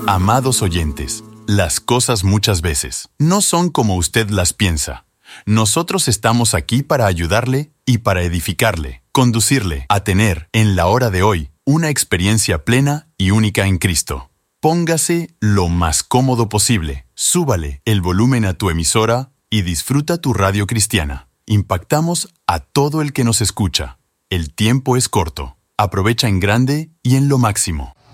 Amados oyentes, las cosas muchas veces no son como usted las piensa. Nosotros estamos aquí para ayudarle y para edificarle, conducirle a tener, en la hora de hoy, una experiencia plena y única en Cristo. Póngase lo más cómodo posible, súbale el volumen a tu emisora y disfruta tu radio cristiana. Impactamos a todo el que nos escucha. El tiempo es corto. Aprovecha en grande y en lo máximo.